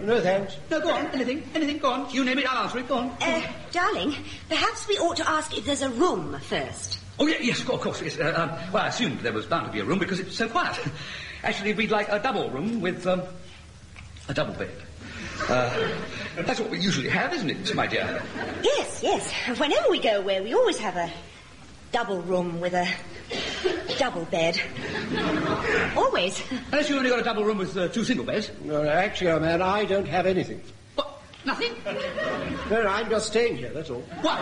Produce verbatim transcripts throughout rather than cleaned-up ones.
No, thanks. No, go on. Anything. Anything. Go on. You name it, I'll answer it. Go on. Uh, darling, perhaps we ought to ask if there's a room first. Oh, yeah, yes, of course, yes. Uh, um, well, I assumed there was bound to be a room because it's so quiet. Actually, we'd like a double room with, um, a double bed. Uh, that's what we usually have, isn't it, my dear? Yes, yes. Whenever we go away, we always have a double room with a double bed. Always. Unless you only got a double room with uh, two single beds. No, actually, old man, I don't have anything. What? Nothing? No, I'm just staying here, that's all. What?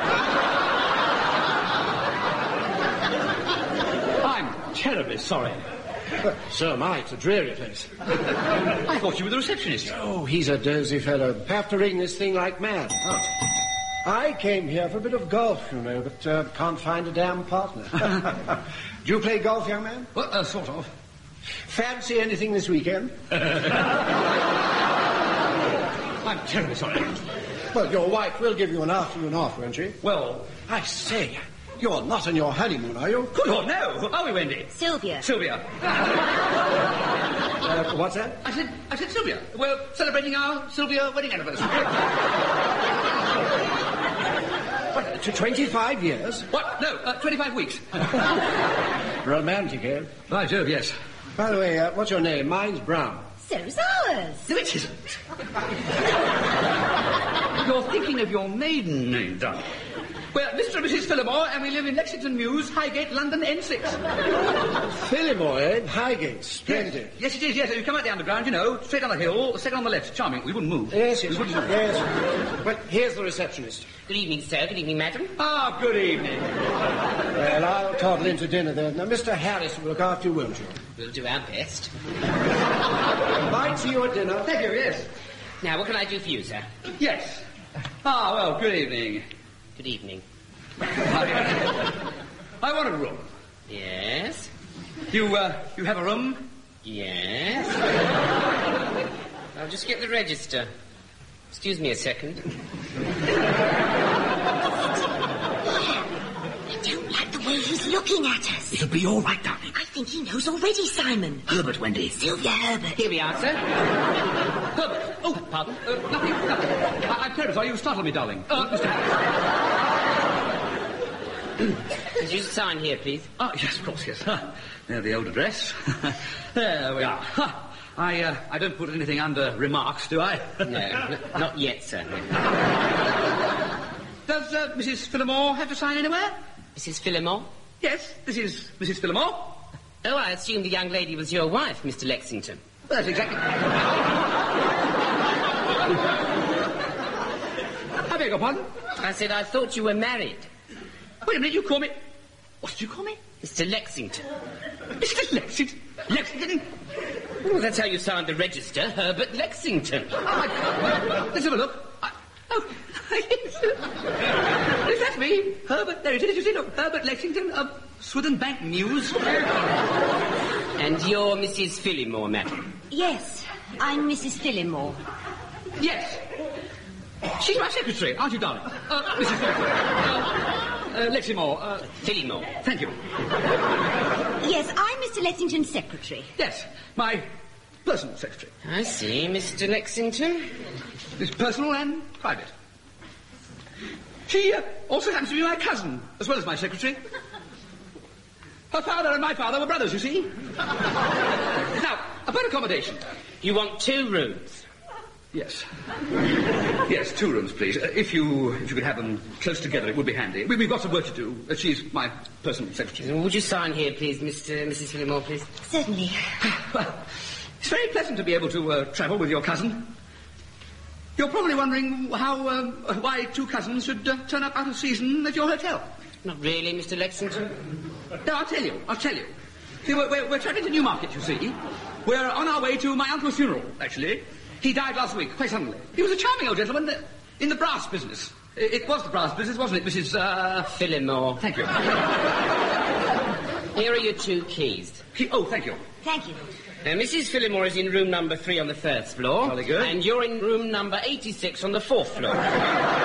I'm terribly sorry. Well, so am I. It's a dreary place. I thought you were the receptionist. Oh, he's a dozy fellow. Have to ring this thing like mad. Oh. I came here for a bit of golf, you know, but uh, can't find a damn partner. Do you play golf, young man? Well, uh, sort of. Fancy anything this weekend? I'm terribly sorry. Well, your wife will give you an afternoon off, won't she? Well, I say, you're not on your honeymoon, are you? good Lord, no. Are we, Wendy? Sylvia. Sylvia. Uh, what's that? I said, I said Sylvia. We're celebrating our Sylvia wedding anniversary. What, to twenty-five years? What? No, uh, twenty-five weeks. Romantic, eh? By Jove, yes. By the way, uh, what's your name? Mine's Brown. So's ours. No, it isn't. You're thinking of your maiden name, darling. We're Mister and Missus Phillimore, and we live in Lexington Mews, Highgate, London, N six. Phillimore, eh? Highgate. Splendid. Yes, it is, yes. You come out the underground, you know, straight on the hill, second on the left. Charming. We wouldn't move. Yes, yes, We wouldn't move. yes. Well, here's the receptionist. Good evening, sir. Good evening, madam. Ah, good evening. Well, I'll toddle into dinner then. Now, Mister Harris will look after you, won't you? We'll do our best. Might see you at dinner. Thank you, yes. Now, what can I do for you, sir? Yes. Ah, well, good evening. Good evening. I want a room. Yes? You, uh, you have a room? Yes? I'll just get the register. Excuse me a second. I don't like the way he's looking at us. It'll be all right, darling. I think he knows already, Simon. Herbert, Wendy. Sylvia Herbert. Here we are, sir. Herbert. Oh, pardon. Uh, nothing, nothing. I, I'm terribly sorry. You startled me, darling. Uh, Mister Harris. Could you sign here, please? Oh, yes, of course, yes. There's the old address. There we are. I, uh, I don't put anything under remarks, do I? No, n- not yet, sir. Does uh, Missus Phillimore have to sign anywhere? Missus Phillimore? Yes, this is Missus Phillimore. Oh, I assumed the young lady was your wife, Mister Lexington. Well, that's exactly... I beg your pardon? I said I thought you were married. Wait a minute, you call me... What did you call me? Mister Lexington. Mister Lexington? Lexington? Well, that's how you signed the register, Herbert Lexington. Oh, I... Let's have a look. I... Oh, yes. Is that me? Herbert, there it is, you see, look. Herbert Lexington of Swithin Bank Mews. And you're Missus Phillimore, madam. Yes, I'm Missus Phillimore. Yes. She's my secretary, aren't you, darling? Uh, Missus Phillimore. Uh, uh, Leximore. Uh, Phillimore. thank you. Yes, I'm Mister Lexington's secretary. Yes, my personal secretary. I see, Mister Lexington. It's personal and private. She uh, also happens to be my cousin, as well as my secretary. Her father and my father were brothers, you see. Now, about accommodation. You want two rooms? Yes. Yes, two rooms, please. Uh, if you if you could have them close together, it would be handy. We, we've got some work to do. Uh, she's my personal secretary. Would you sign here, please, Mister Missus Phillimore, please? Certainly. Well, it's very pleasant to be able to uh, travel with your cousin. You're probably wondering how, um, why two cousins should uh, turn up out of season at your hotel. Not really, Mister Lexington. No, I'll tell you, I'll tell you. See, we're, we're, we're travelling to Newmarket, you see. We're on our way to my uncle's funeral, actually. He died last week, quite suddenly. He was a charming old gentleman uh, in the brass business. It, it was the brass business, wasn't it, Missus Uh... Phillimore. Thank you. Here are your two keys. Key- oh, thank you. Thank you. Now, Missus Phillimore is in room number three on the first floor. Jolly good. And you're in room number eighty-six on the fourth floor.